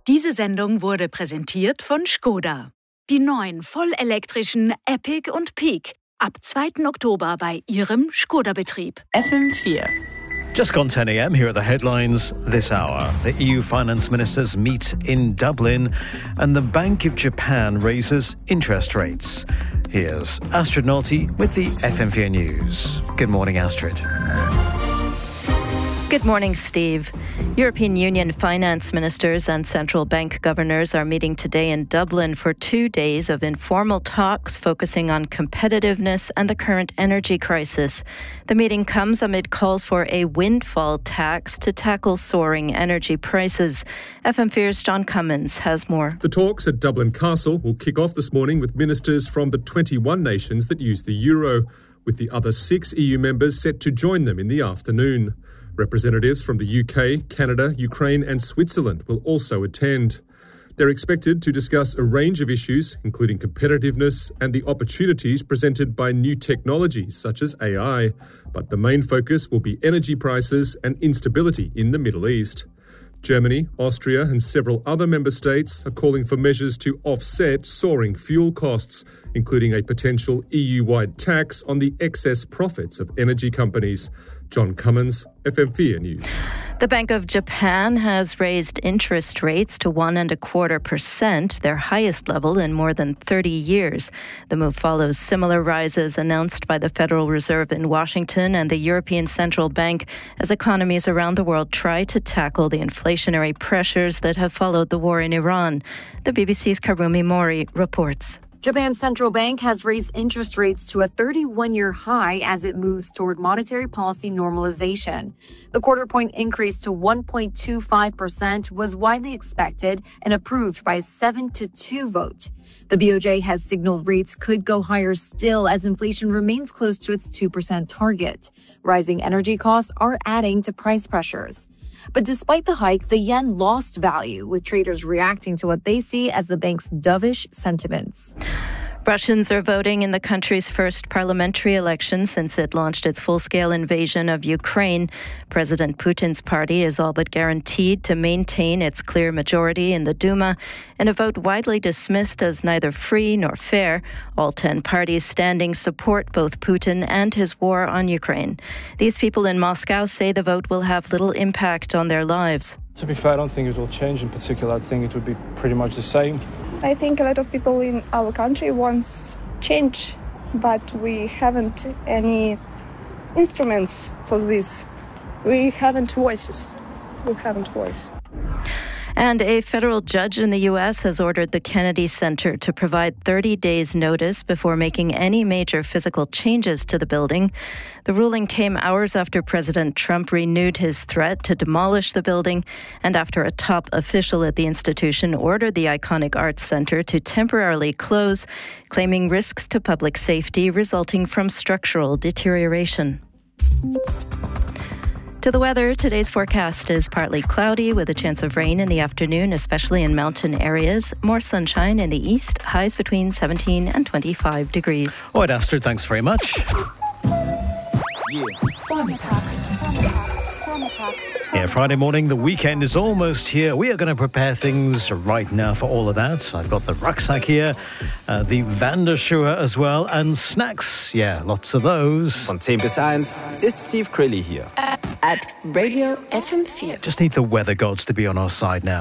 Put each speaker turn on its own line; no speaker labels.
Diese Sendung wurde präsentiert von Škoda. Die neuen vollelektrischen Epic und Peak. Ab 2. Oktober bei Ihrem Škoda-Betrieb.
FM4.
Just gone 10 a.m. Here are the headlines this hour. The EU finance ministers meet in Dublin and the Bank of Japan raises interest rates. Here's Astrid Nolte with the FM4 News. Good morning, Astrid.
Good morning, Steve. European Union finance ministers and central bank governors are meeting today in Dublin for 2 days of informal talks focusing on competitiveness and the current energy crisis. The meeting comes amid calls for a windfall tax to tackle soaring energy prices. FM4's John Cummins has more.
The talks at Dublin Castle will kick off this morning with ministers from the 21 nations that use the euro, with the other 6 EU members set to join them in the afternoon. Representatives from the UK, Canada, Ukraine and Switzerland will also attend. They're expected to discuss a range of issues, including competitiveness and the opportunities presented by new technologies such as AI. But the main focus will be energy prices and instability in the Middle East. Germany, Austria and several other member states are calling for measures to offset soaring fuel costs, including a potential EU-wide tax on the excess profits of energy companies. John Cummins, FM4 News.
The Bank of Japan has raised interest rates to 1.25%, their highest level in more than 30 years. The move follows similar rises announced by the Federal Reserve in Washington and the European Central Bank as economies around the world try to tackle the inflationary pressures that have followed the war in Iran. The BBC's Karumi Mori reports.
Japan's central bank has raised interest rates to a 31-year high as it moves toward monetary policy normalization. The quarter-point increase to 1.25% was widely expected and approved by a 7-2 vote. The BOJ has signaled rates could go higher still as inflation remains close to its 2% target. Rising energy costs are adding to price pressures. But despite the hike, the yen lost value, with traders reacting to what they see as the bank's dovish sentiments.
Russians are voting in the country's first parliamentary election since it launched its full-scale invasion of Ukraine. President Putin's party is all but guaranteed to maintain its clear majority in the Duma, in a vote widely dismissed as neither free nor fair. All 10 parties standing support both Putin and his war on Ukraine. These people in Moscow say the vote will have little impact on their lives.
To be fair, I don't think it will change in particular. I think it would be pretty much the same.
I think a lot of people in our country wants change, but we haven't any instruments for this. We haven't voices. We haven't voice.
And a federal judge in the U.S. has ordered the Kennedy Center to provide 30 days' notice before making any major physical changes to the building. The ruling came hours after President Trump renewed his threat to demolish the building and after a top official at the institution ordered the iconic arts center to temporarily close, claiming risks to public safety resulting from structural deterioration. To the weather, today's forecast is partly cloudy with a chance of rain in the afternoon, especially in mountain areas. More sunshine in the east, highs between 17 and 25 degrees.
All right, Astrid, thanks very much. Yeah, Friday morning, the weekend is almost here. We are going to prepare things right now for all of that. I've got the rucksack here, the Wanderschuhe as well, and snacks. Yeah, lots of those.
Von 10 bis 1 ist Steve Crilly hier.
At Radio FM4.
Just need the weather gods to be on our side now.